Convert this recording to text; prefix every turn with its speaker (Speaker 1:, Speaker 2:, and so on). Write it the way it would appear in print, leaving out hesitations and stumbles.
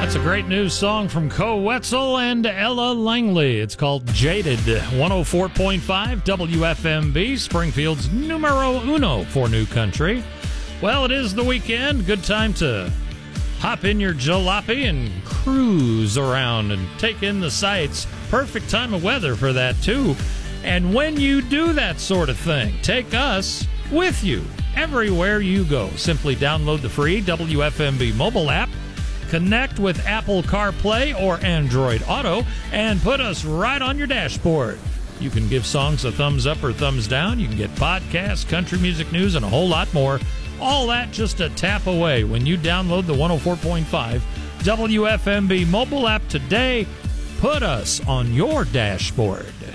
Speaker 1: That's a great new song from Co Wetzel and Ella Langley. It's called Jaded. 104.5 WFMB, Springfield's numero uno for new country. Well, it is the weekend. Good time to hop in your jalopy and cruise around and take in the sights. Perfect time of weather for that, too. And when you do that sort of thing, take us with you everywhere you go. Simply download the free WFMB mobile app, connect with Apple CarPlay or Android Auto, and put us right on your dashboard. You can give songs a thumbs up or thumbs down. You can get podcasts, country music news, and a whole lot more. All that just a tap away when you download the 104.5 WFMB mobile app today. Put us on your dashboard.